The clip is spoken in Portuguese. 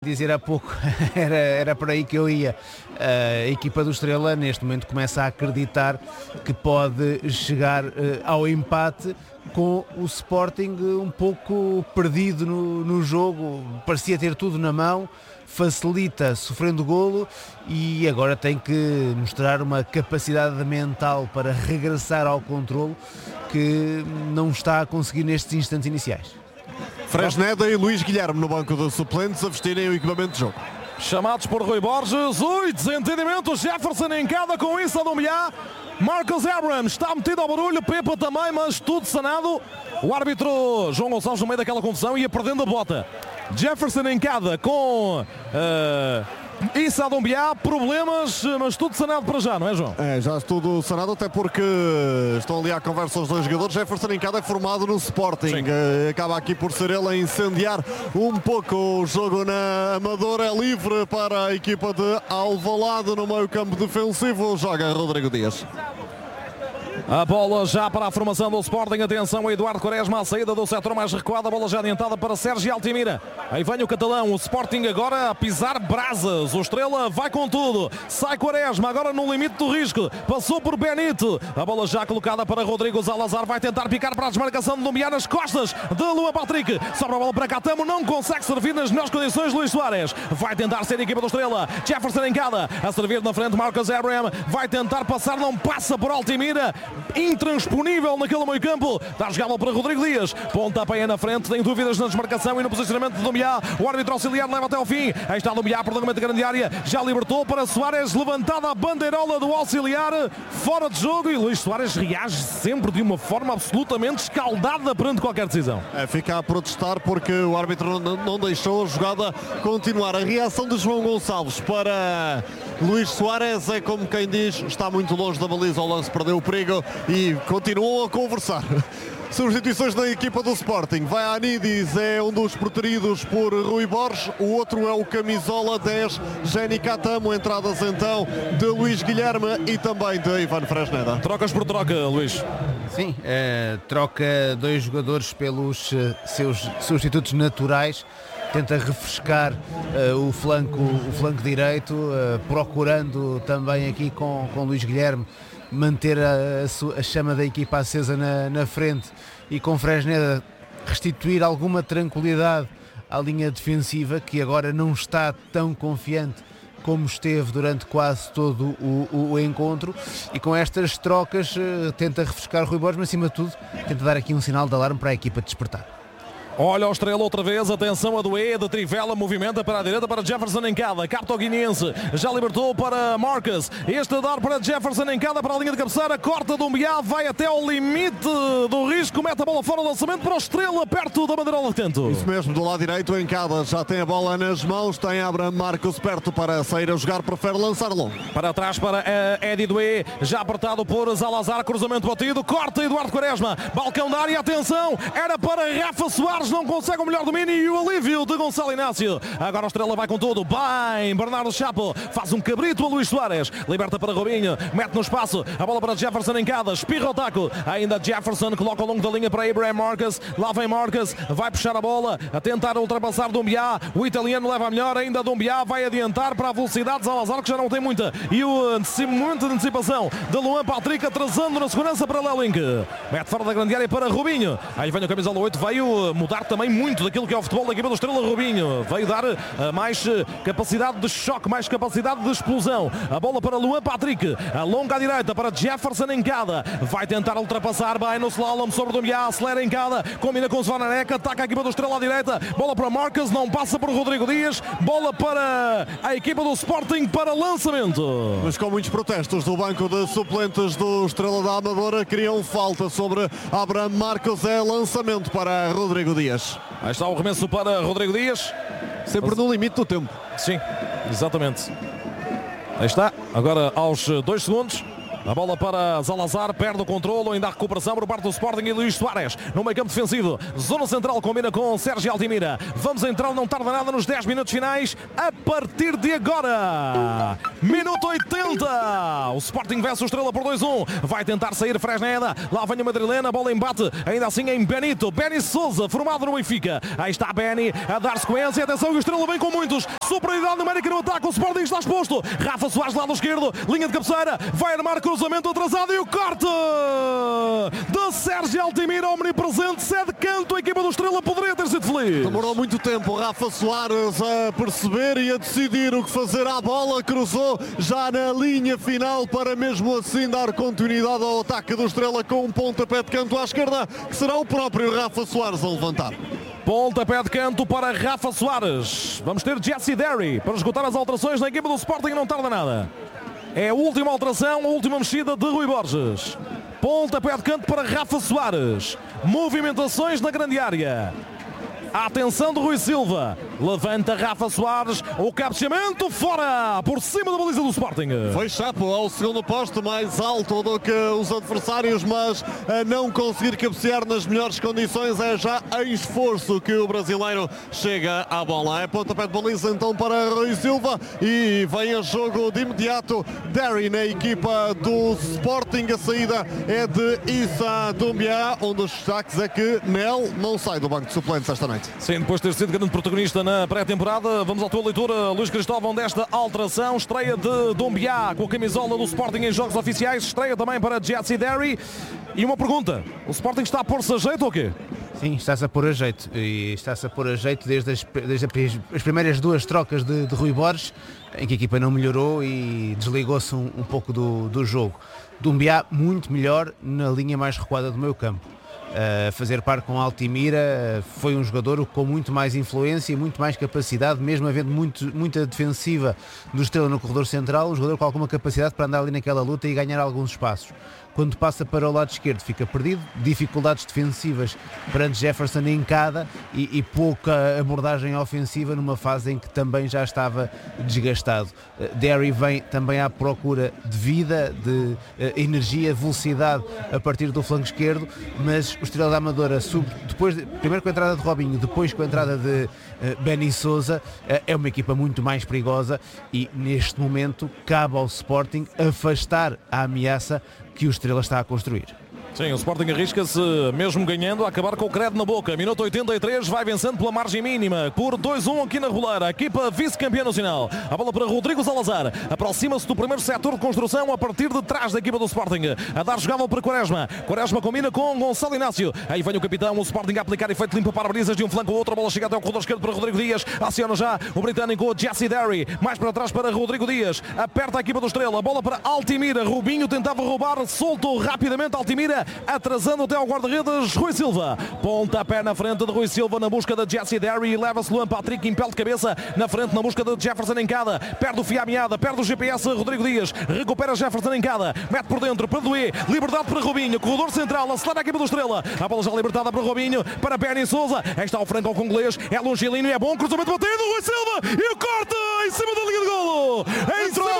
Dizer há pouco, era por aí que eu ia. A equipa do Estrela neste momento começa a acreditar que pode chegar ao empate, com o Sporting um pouco perdido no jogo. Parecia ter tudo na mão, facilita sofrendo golo e agora tem que mostrar uma capacidade mental para regressar ao controlo que não está a conseguir nestes instantes iniciais. Fresneda e Luís Guilherme no banco de suplentes a vestirem o equipamento de jogo. Chamados por Rui Borges. Ui, desentendimento. Jefferson em cada com isso a dominar. Marcus Abrams está metido ao barulho. Pepa também, mas tudo sanado. O árbitro João Gonçalves no meio daquela confusão ia perdendo a bota. Jefferson em cada com Issa Doumbia, problemas, mas tudo sanado para já, não é, João? É, já tudo sanado, até porque estão ali à conversa os dois jogadores. Jefferson em cada é formado no Sporting. Acaba aqui por ser ele a incendiar um pouco o jogo na Amadora. É livre para a equipa de Alvalade no meio campo defensivo. Joga Rodrigo Dias. A bola já para a formação do Sporting. Atenção, Eduardo Quaresma, a saída do setor mais recuado. A bola já adiantada para Sérgio Altimira. Aí vem o catalão. O Sporting agora a pisar brasas. O Estrela vai com tudo. Sai Quaresma, agora no limite do risco. Passou por Benito. A bola já colocada para Rodrigo Zalazar. Vai tentar picar para a desmarcação de Doumbia nas costas de Luan Patrick. Sobra a bola para Catamo. Não consegue servir nas melhores condições Luís Soares. Vai tentar ser a equipa do Estrela. Jefferson em cada. A servir na frente Marcus Abraham. Vai tentar passar. Não passa por Altimira. Intransponível naquele meio campo. Está a jogá-la para Rodrigo Dias. Pontapé na frente. Tem dúvidas na desmarcação e no posicionamento de Doumbia. O árbitro auxiliar leva até ao fim. Aí está Doumbia, prolongamento da grande área. Já libertou para Soares. Levantada a bandeirola do auxiliar. Fora de jogo. E Luís Soares reage sempre de uma forma absolutamente escaldada perante qualquer decisão. Fica a protestar porque o árbitro não deixou a jogada continuar. A reação de João Gonçalves para Luís Soares é como quem diz: está muito longe da baliza, o lance perdeu o perigo. E continuam a conversar. Substituições da equipa do Sporting. Vai a Anidis, é um dos preteridos por Rui Borges. O outro é o camisola 10, Jenny Catamo. Entradas então de Luís Guilherme e também de Ivan Fresneda. Trocas por troca, Luís. Sim, troca dois jogadores pelos seus substitutos naturais. Tenta refrescar o flanco direito, procurando também aqui com Luís Guilherme manter a chama da equipa acesa na frente e com Fresneda restituir alguma tranquilidade à linha defensiva, que agora não está tão confiante como esteve durante quase todo o encontro. E com estas trocas tenta refrescar Rui Borges, mas acima de tudo tenta dar aqui um sinal de alarme para a equipa despertar. Olha o Estrela outra vez, atenção a Doué, de Trivela, movimenta para a direita para Jefferson em cada, capta o guineense, já libertou para Marcus, este a dar para Jefferson em cada, para a linha de cabeceira, corta Doumbia, vai até ao limite do risco, mete a bola fora do lançamento para o Estrela, perto da bandeirola de canto. Isso mesmo, do lado direito em cada, já tem a bola nas mãos, tem Abraham Marcos perto para sair a jogar, prefere lançar longo. Para trás para Eddie Doué, já apertado por Zalazar, cruzamento batido, corta Eduardo Quaresma, balcão da área, atenção, era para Rafa Soares, não consegue o melhor domínio e o alívio de Gonçalo Inácio. Agora o Estrela vai com tudo. Bem, Bernardo Chapo faz um cabrito a Luís Soares. Liberta para Robinho, mete no espaço. A bola para Jefferson em cada, espirra o taco. Ainda Jefferson coloca ao longo da linha para Abraham Marcus. Lá vem Marcus, vai puxar a bola, a tentar ultrapassar Doumbia. O italiano leva a melhor, ainda Doumbia vai adiantar para a velocidade de Zalazar, que já não tem muita. E o momento de antecipação de Luan Patrick, atrasando na segurança para Lelink. Mete fora da grande área para Robinho. Aí vem o camisola 8, veio mudar também muito daquilo que é o futebol da equipa do Estrela. Robinho veio dar mais capacidade de choque, mais capacidade de explosão. A bola para Luan Patrick, alonga à direita para Jefferson em cada, vai tentar ultrapassar bem no slalom sobre Doumbia, acelera em cada, combina com Zvonarek, ataca a equipa do Estrela à direita, bola para Marcus, não passa por Rodrigo Dias, bola para a equipa do Sporting para lançamento. Mas com muitos protestos do banco de suplentes do Estrela da Amadora, criam falta sobre Abraham Marcos, é lançamento para Rodrigo Dias. Aí está o arremesso para Rodrigo Dias. Sempre no limite do tempo. Sim, exatamente. Aí está, agora aos 2 segundos. A bola para Salazar, perde o controle, ainda a recuperação por parte do Sporting e Luís Soares. No meio campo defensivo, zona central combina com Sérgio Altimira. Vamos entrar, não tarda nada nos 10 minutos finais, a partir de agora. Minuto 80. O Sporting vence o Estrela por 2-1. Vai tentar sair Fresneda. Lá vem a madrilena, bola embate, ainda assim em Benito. Benny Sousa, formado no Benfica. Aí está Benny a dar sequência. Atenção que o Estrela vem com muitos. Superioridade numérica no ataque. O Sporting está exposto. Rafa Soares, lado esquerdo, linha de cabeceira. Vai armar cruzamento atrasado e o corte de Sérgio Altimira, omnipresente, cede canto. A equipa do Estrela poderia ter sido feliz. Demorou muito tempo Rafa Soares a perceber e a decidir o que fazer à bola. Cruzou já na linha final para mesmo assim dar continuidade ao ataque do Estrela com um pontapé de canto à esquerda, que será o próprio Rafa Soares a levantar. Pontapé de canto para Rafa Soares. Vamos ter Jesse Derry para esgotar as alterações na equipa do Sporting, não tarda nada. É a última alteração, a última mexida de Rui Borges. Pontapé de canto para Rafa Soares. Movimentações na grande área. A atenção de Rui Silva. Levanta Rafa Soares. O cabeceamento fora. Por cima da baliza do Sporting. Foi Chapo ao segundo posto, mais alto do que os adversários, mas a não conseguir cabecear nas melhores condições. É já em esforço que o brasileiro chega à bola. É pontapé de baliza então para Rui Silva. E vem a jogo de imediato Derry na equipa do Sporting. A saída é de Issa Doumbia. Um dos destaques é que Nel não sai do banco de suplentes esta noite. Sim, depois de ter sido grande protagonista na pré-temporada, vamos à tua leitura, Luís Cristóvão, desta alteração. Estreia de Doumbia com a camisola do Sporting em jogos oficiais. Estreia também para Jesse Derry. E uma pergunta, o Sporting está a pôr-se a jeito ou o quê? Sim, está-se a pôr a jeito. E está-se a pôr a jeito desde as primeiras duas trocas de Rui Borges, em que a equipa não melhorou e desligou-se um pouco do jogo. Doumbia muito melhor na linha mais recuada do meio campo. Fazer par com Altimira, foi um jogador com muito mais influência e muito mais capacidade, mesmo havendo muita defensiva do Estrela no corredor central, um jogador com alguma capacidade para andar ali naquela luta e ganhar alguns espaços. Quando passa para o lado esquerdo fica perdido, dificuldades defensivas perante Jefferson e Encada e pouca abordagem ofensiva numa fase em que também já estava desgastado. Derry vem também à procura de vida, de energia, velocidade a partir do flanco esquerdo, mas o Estrela da Amadora, primeiro com a entrada de Robinho, depois com a entrada de Benny Sousa, é uma equipa muito mais perigosa e neste momento cabe ao Sporting afastar a ameaça que o Estrela está a construir. Sim, o Sporting arrisca-se, mesmo ganhando, a acabar com o credo na boca. Minuto 83, vai vencendo pela margem mínima, por 2-1 aqui na Roleira. A equipa vice-campeã nacional. A bola para Rodrigo Salazar. Aproxima-se do primeiro setor de construção a partir de trás da equipa do Sporting. A dar jogável para Quaresma. Quaresma combina com Gonçalo Inácio. Aí vem o capitão, o Sporting a aplicar efeito limpo para brisas de um flanco ao outro. A bola chega até ao corredor esquerdo para Rodrigo Dias. Aciona já o britânico Jesse Derry. Mais para trás para Rodrigo Dias. Aperta a equipa do Estrela. A bola para Altimira. Rubinho tentava roubar. Soltou rapidamente Altimira, atrasando até ao guarda-redes Rui Silva. Pontapé na frente de Rui Silva na busca de Jesse Derry. Leva-se Luan Patrick, impele de cabeça na frente na busca de Jefferson Encada. Perde o fio à meada, perde o GPS Rodrigo Dias. Recupera Jefferson Encada. Mete por dentro para Doué. Liberdade para Robinho. Corredor central. Acelera a equipa do Estrela. A bola já libertada para Robinho. Para Benny Sousa. Aí está o franco ao congolês. É longilíneo. É bom. Cruzamento batido. Rui Silva. E o corte em cima da linha de golo. Entrou